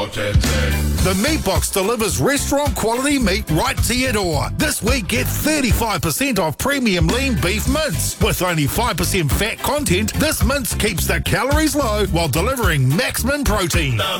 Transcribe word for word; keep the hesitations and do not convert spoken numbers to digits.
The Meat Box delivers restaurant-quality meat right to your door. This week, get thirty-five percent off premium lean beef mince. With only five percent fat content, this mince keeps the calories low while delivering maximum protein.